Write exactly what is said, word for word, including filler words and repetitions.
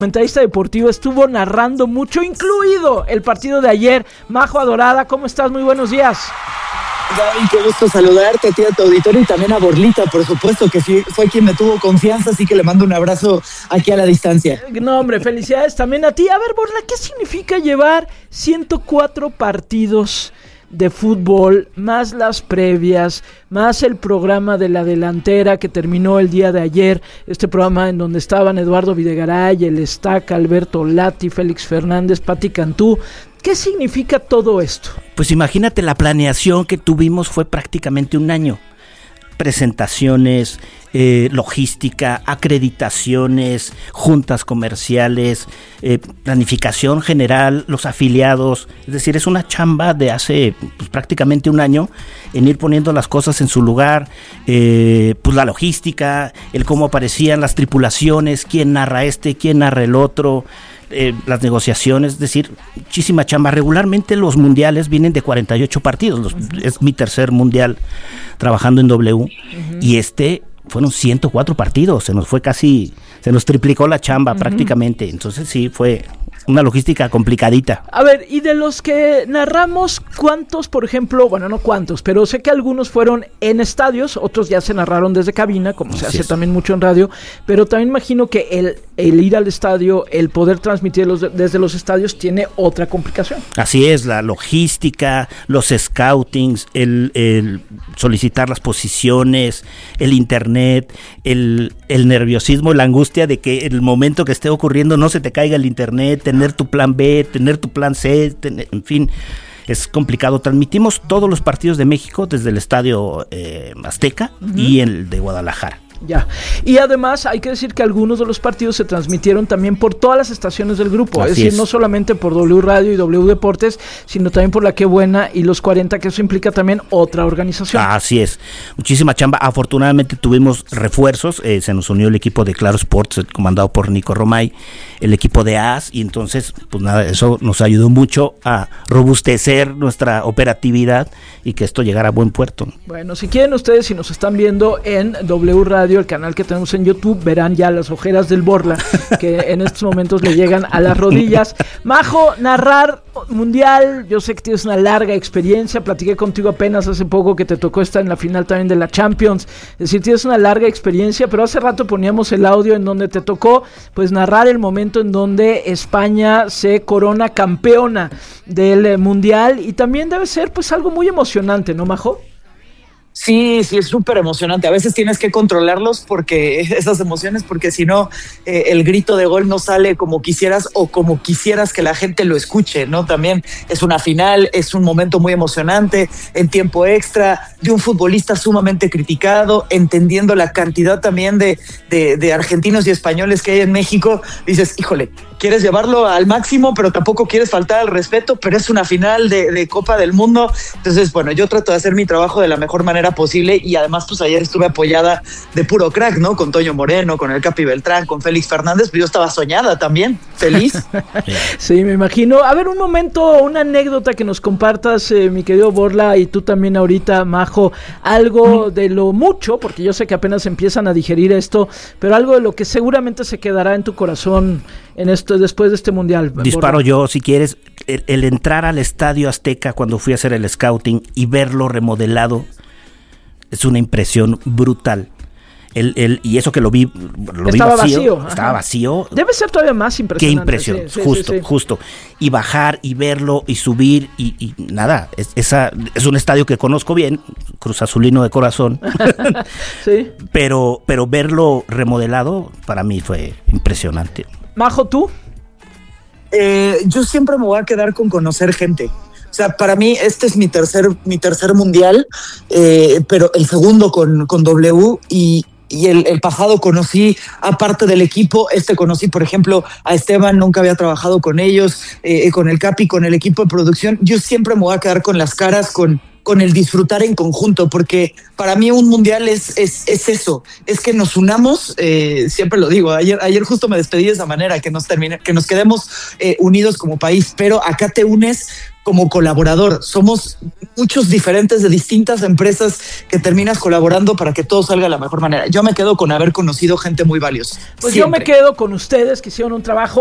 Comentarista deportivo, estuvo narrando mucho, incluido el partido de ayer. Majo Adorada, ¿cómo estás? Muy buenos días. Gaby, qué gusto saludarte a ti, a tu auditorio y también a Borlita, por supuesto, que sí, fue quien me tuvo confianza, así que le mando un abrazo aquí a la distancia. No, hombre, felicidades también a ti. A ver, Borla, ¿qué significa llevar ciento cuatro partidos de fútbol, más las previas, más el programa de la delantera que terminó el día de ayer, este programa en donde estaban Eduardo Videgaray, el Estaca, Alberto Lati, Félix Fernández, Pati Cantú? ¿Qué significa todo esto? Pues imagínate, la planeación que tuvimos fue prácticamente un año. Presentaciones, eh, logística, acreditaciones, juntas comerciales, eh, planificación general, los afiliados. Es decir, es una chamba de hace pues, prácticamente un año en ir poniendo las cosas en su lugar, eh, pues la logística, el cómo aparecían las tripulaciones, quién narra este, quién narra el otro. Eh, las negociaciones, es decir, muchísima chamba. Regularmente los mundiales vienen de cuarenta y ocho partidos, los, uh-huh. Es mi tercer mundial trabajando en W, uh-huh. Y este fueron ciento cuatro partidos, se nos fue casi, se nos triplicó la chamba, uh-huh. Prácticamente, entonces sí, fue una logística complicadita. A ver, y de los que narramos, ¿cuántos, por ejemplo, bueno, no cuántos, pero sé que algunos fueron en estadios, otros ya se narraron desde cabina, como se Así hace es. También mucho en radio, pero también imagino que el, el ir al estadio, el poder transmitir los, desde los estadios tiene otra complicación. Así es, la logística, los scoutings, el, el solicitar las posiciones, el internet, el, el nerviosismo, la angustia de que en el momento que esté ocurriendo no se te caiga el internet, tener tu plan B, tener tu plan C, tener, en fin, es complicado. Transmitimos todos los partidos de México desde el Estadio eh, Azteca, uh-huh. Y el de Guadalajara. Ya, y además hay que decir que algunos de los partidos se transmitieron también por todas las estaciones del grupo, Así es decir, es. no solamente por W Radio y W Deportes, sino también por La Qué Buena y Los cuarenta, que eso implica también otra organización. Así es, muchísima chamba. Afortunadamente tuvimos refuerzos, eh, se nos unió el equipo de Claro Sports, comandado por Nico Romay, el equipo de A S, y entonces, pues nada, eso nos ayudó mucho a robustecer nuestra operatividad y que esto llegara a buen puerto. Bueno, si quieren ustedes, si nos están viendo en W Radio, el canal que tenemos en YouTube, verán ya las ojeras del Borla, que en estos momentos le llegan a las rodillas. Majo, narrar mundial, yo sé que tienes una larga experiencia, platiqué contigo apenas hace poco que te tocó estar en la final también de la Champions, es decir, tienes una larga experiencia, pero hace rato poníamos el audio en donde te tocó pues narrar el momento en donde España se corona campeona del mundial, y también debe ser pues algo muy emocionante, ¿no, Majo? Sí, sí, es súper emocionante. A veces tienes que controlarlos porque esas emociones, porque si no, eh, el grito de gol no sale como quisieras o como quisieras que la gente lo escuche, ¿no? También es una final, es un momento muy emocionante, en tiempo extra, de un futbolista sumamente criticado, entendiendo la cantidad también de, de, de argentinos y españoles que hay en México. Dices, híjole, quieres llevarlo al máximo, pero tampoco quieres faltar al respeto, pero es una final de, de Copa del Mundo. Entonces, bueno, yo trato de hacer mi trabajo de la mejor manera posible, y además pues ayer estuve apoyada de puro crack, ¿no? Con Toño Moreno, con el Capi Beltrán, con Félix Fernández, pero yo estaba soñada también, feliz. Sí, me imagino. A ver, un momento, una anécdota que nos compartas, eh, mi querido Borla, y tú también ahorita, Majo, algo de lo mucho, porque yo sé que apenas empiezan a digerir esto, pero algo de lo que seguramente se quedará en tu corazón en esto después de este mundial. Disparo Borla. Yo, si quieres, el, el entrar al Estadio Azteca cuando fui a hacer el scouting y verlo remodelado es una impresión brutal. El, el, y eso que lo vi, lo estaba vi vacío, vacío estaba vacío. Debe ser todavía más impresionante. Qué impresión, sí, sí, justo, sí, sí. justo. Y bajar y verlo y subir y, y nada, es, esa, es un estadio que conozco bien, Cruz Azulino de corazón. Sí. Pero, pero verlo remodelado para mí fue impresionante. Majo, ¿tú? Eh, yo siempre me voy a quedar con conocer gente. O sea, para mí este es mi tercer, mi tercer mundial, eh, pero el segundo con, con W, y, y el, el pasado conocí a parte del equipo. Este conocí, por ejemplo, a Esteban, nunca había trabajado con ellos, eh, con el Capi, con el equipo de producción. Yo siempre me voy a quedar con las caras, con con el disfrutar en conjunto, porque para mí un mundial es, es, es eso, es que nos unamos, eh, siempre lo digo, ayer, ayer justo me despedí de esa manera, que nos termine, que nos quedemos eh, unidos como país, pero acá te unes como colaborador. Somos muchos diferentes de distintas empresas que terminas colaborando para que todo salga de la mejor manera. Yo me quedo con haber conocido gente muy valiosa. Pues siempre. yo me quedo con ustedes que hicieron un trabajo